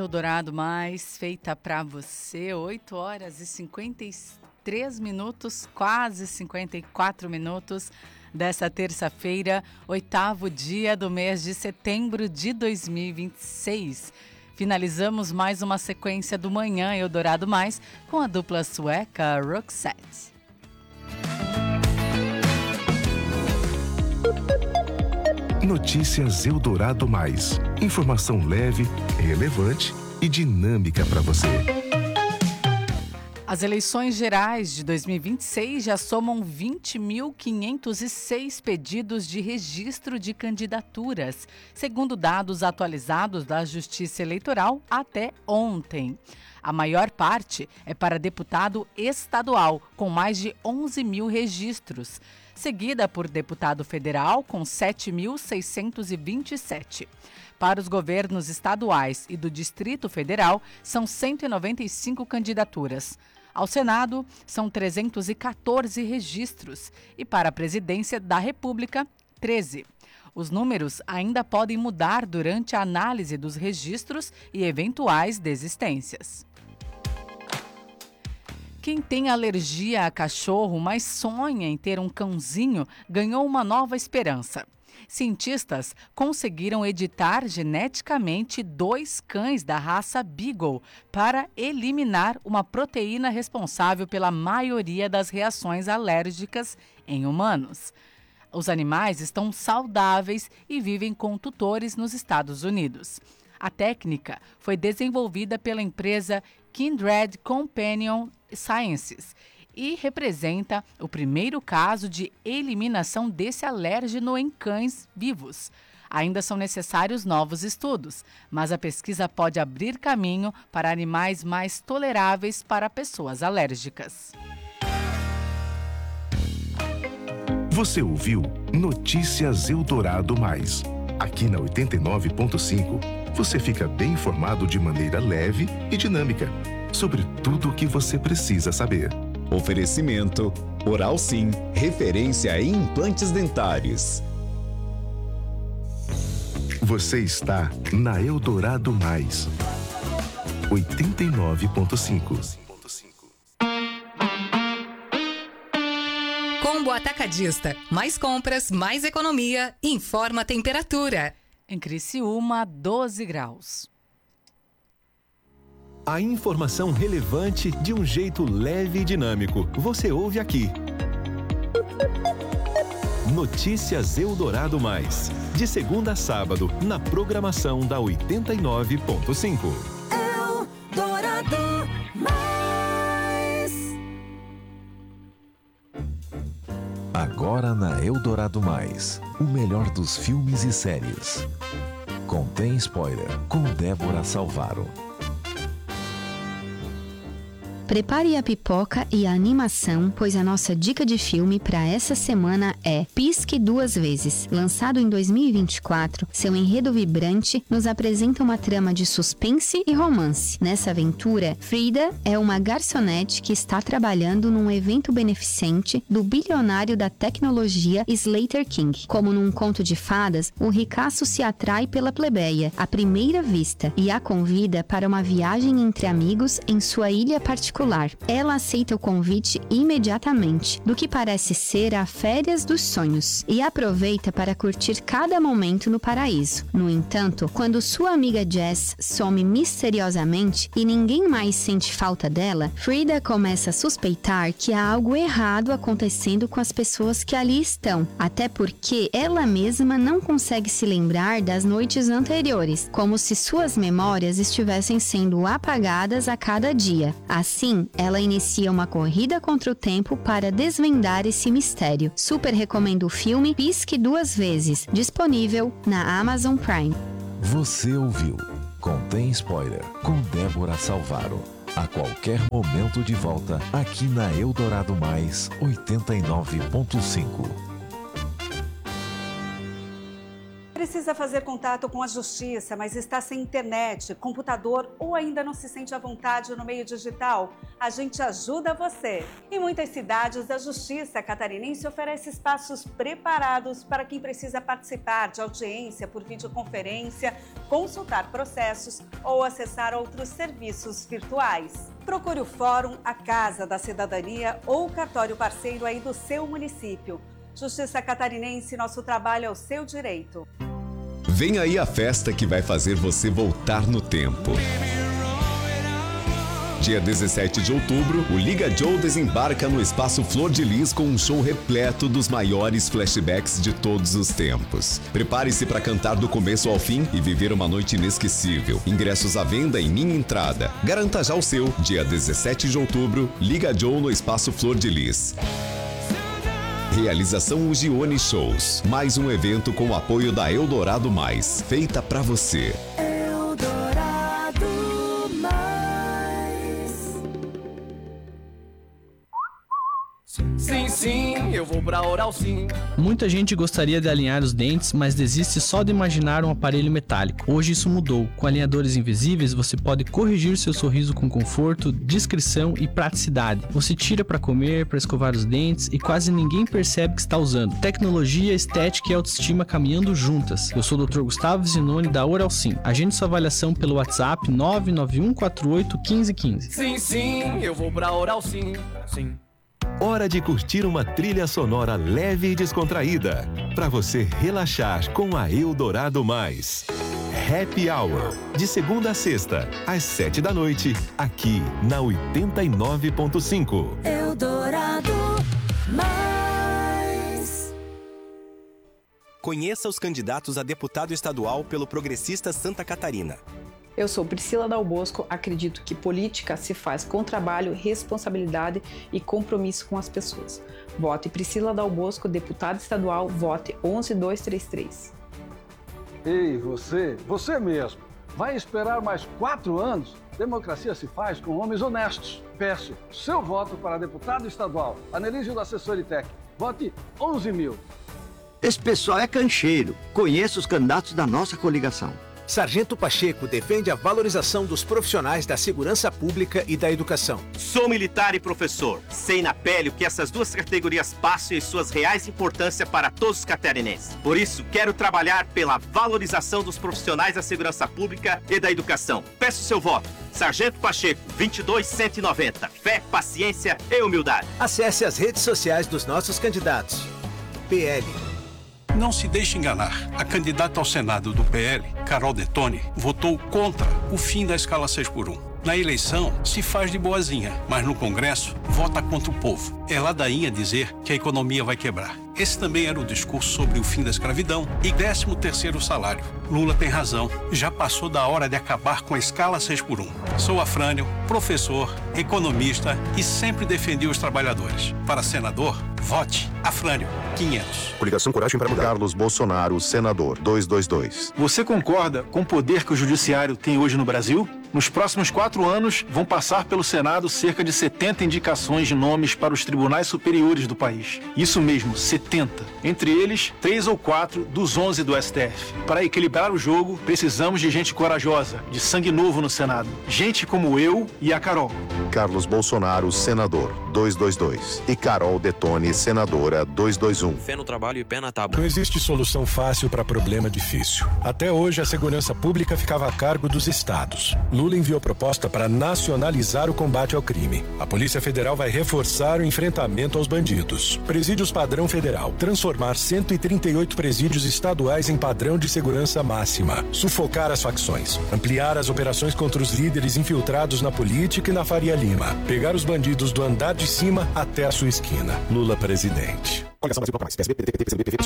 Eldorado Mais, feita para você, 8 horas e 53 minutos, quase 54 minutos dessa terça-feira, 8º dia do mês de setembro de 2026. Finalizamos mais uma sequência do Manhã Eldorado Mais com a dupla sueca Roxette. Notícias Eldorado Mais. Informação leve, relevante e dinâmica para você. As eleições gerais de 2026 já somam 20.506 pedidos de registro de candidaturas, segundo dados atualizados da Justiça Eleitoral até ontem. A maior parte é para deputado estadual, com mais de 11 mil registros, seguida por deputado federal, com 7.627. Para os governos estaduais e do Distrito Federal, são 195 candidaturas. Ao Senado, são 314 registros e para a Presidência da República, 13. Os números ainda podem mudar durante a análise dos registros e eventuais desistências. Quem tem alergia a cachorro, mas sonha em ter um cãozinho, ganhou uma nova esperança. Cientistas conseguiram editar geneticamente 2 cães da raça Beagle para eliminar uma proteína responsável pela maioria das reações alérgicas em humanos. Os animais estão saudáveis e vivem com tutores nos Estados Unidos. A técnica foi desenvolvida pela empresa Kindred Companion Sciences e representa o primeiro caso de eliminação desse alérgeno em cães vivos. Ainda são necessários novos estudos, mas a pesquisa pode abrir caminho para animais mais toleráveis para pessoas alérgicas. Você ouviu Notícias Eldorado Mais. Aqui na 89.5, você fica bem informado de maneira leve e dinâmica sobre tudo o que você precisa saber. Oferecimento Oral Sim, referência em implantes dentários. Você está na Eldorado Mais. 89.5. Combo Atacadista. Mais compras, mais economia. Informa a temperatura. Em Criciúma, 12 graus. A informação relevante de um jeito leve e dinâmico. Você ouve aqui. Notícias Eldorado Mais. De segunda a sábado, na programação da 89.5. Eldorado Mais. Agora na Eldorado Mais, o melhor dos filmes e séries. Contém spoiler, com Débora Salvaro. Prepare a pipoca e a animação, pois a nossa dica de filme para essa semana é Pisque Duas Vezes. Lançado em 2024, seu enredo vibrante nos apresenta uma trama de suspense e romance. Nessa aventura, Frida é uma garçonete que está trabalhando num evento beneficente do bilionário da tecnologia Slater King. Como num conto de fadas, o ricaço se atrai pela plebeia à primeira vista e a convida para uma viagem entre amigos em sua ilha particular. Ela aceita o convite imediatamente, do que parece ser a férias dos sonhos, e aproveita para curtir cada momento no paraíso. No entanto, quando sua amiga Jess some misteriosamente e ninguém mais sente falta dela, Frida começa a suspeitar que há algo errado acontecendo com as pessoas que ali estão, até porque ela mesma não consegue se lembrar das noites anteriores, como se suas memórias estivessem sendo apagadas a cada dia. Assim, ela inicia uma corrida contra o tempo para desvendar esse mistério. Super recomendo o filme Pisque Duas Vezes, disponível na Amazon Prime. Você ouviu Contém spoiler, com Débora Salvaro. A qualquer momento de volta, aqui na Eldorado Mais 89.5. Precisa fazer contato com a justiça, mas está sem internet, computador ou ainda não se sente à vontade no meio digital? A gente ajuda você. Em muitas cidades, a Justiça Catarinense oferece espaços preparados para quem precisa participar de audiência por videoconferência, consultar processos ou acessar outros serviços virtuais. Procure o Fórum, a Casa da Cidadania ou o cartório parceiro aí do seu município. Justiça Catarinense, nosso trabalho é o seu direito. Vem aí a festa que vai fazer você voltar no tempo. Dia 17 de outubro, o Liga Joe desembarca no Espaço Flor de Lis com um show repleto dos maiores flashbacks de todos os tempos. Prepare-se para cantar do começo ao fim e viver uma noite inesquecível. Ingressos à venda em Minha Entrada. Garanta já o seu. Dia 17 de outubro, Liga Joe no Espaço Flor de Lis. Realização Ugione Shows. Mais um evento com o apoio da Eldorado Mais. Feita pra você. Eldorado Mais. Sim, sim, eu vou pra Oral Sim. Muita gente gostaria de alinhar os dentes, mas desiste só de imaginar um aparelho metálico. Hoje isso mudou. Com alinhadores invisíveis, você pode corrigir seu sorriso com conforto, discrição e praticidade. Você tira para comer, para escovar os dentes e quase ninguém percebe que está usando. Tecnologia, estética e autoestima caminhando juntas. Eu sou o Dr. Gustavo Zinoni da Oral Sim. Agende sua avaliação pelo WhatsApp 991481515. Sim, sim, eu vou pra Oral Sim. Sim. Hora de curtir uma trilha sonora leve e descontraída, para você relaxar com a Eldorado Mais. Happy Hour, de segunda a sexta, às 7 da noite, aqui na 89.5. Eldorado Mais. Conheça os candidatos a deputado estadual pelo Progressista Santa Catarina. Eu sou Priscila Dal Bosco, acredito que política se faz com trabalho, responsabilidade e compromisso com as pessoas. Vote Priscila Dal Bosco, deputada estadual, vote 11233. Ei, você mesmo, vai esperar mais 4 anos? Democracia se faz com homens honestos. Peço seu voto para deputado estadual, Anelísio da Assessoritec. Vote 11.000. Esse pessoal é cancheiro. Conheço os candidatos da nossa coligação. Sargento Pacheco defende a valorização dos profissionais da segurança pública e da educação. Sou militar e professor. Sei na pele o que essas duas categorias passam e suas reais importâncias para todos os catarinenses. Por isso, quero trabalhar pela valorização dos profissionais da segurança pública e da educação. Peço seu voto. Sargento Pacheco, 22190. Fé, paciência e humildade. Acesse as redes sociais dos nossos candidatos. PL. Não se deixe enganar. A candidata ao Senado do PL, Carol Detoni, votou contra o fim da escala 6x1. Na eleição, se faz de boazinha, mas no Congresso, vota contra o povo. É ladainha dizer que a economia vai quebrar. Esse também era o discurso sobre o fim da escravidão e 13º salário. Lula tem razão. Já passou da hora de acabar com a escala 6x1. Sou Afrânio, professor, economista e sempre defendi os trabalhadores. Para senador, vote Afrânio, 500. Coligação Coragem para Mudar. Carlos Bolsonaro, senador, 222. Você concorda com o poder que o judiciário tem hoje no Brasil? Nos próximos 4 anos, vão passar pelo Senado cerca de 70 indicações de nomes para os tribunais superiores do país. Isso mesmo, 70. Entre eles, 3 ou 4 dos 11 do STF. Para equilibrar o jogo, precisamos de gente corajosa, de sangue novo no Senado. Gente como eu e a Carol. Carlos Bolsonaro, senador, 222. E Carol Detoni, senadora, 221. Fé no trabalho e pé na tábua. Não existe solução fácil para problema difícil. Até hoje, a segurança pública ficava a cargo dos estados. Lula enviou proposta para nacionalizar o combate ao crime. A Polícia Federal vai reforçar o enfrentamento aos bandidos. Presídios padrão federal. Transformar 138 presídios estaduais em padrão de segurança máxima. Sufocar as facções. Ampliar as operações contra os líderes infiltrados na política e na Faria Lima. Pegar os bandidos do andar de cima até a sua esquina. Lula presidente. Coligação Brasil Bloco Mais. PSB, PDT, PT, PCdoB, PV,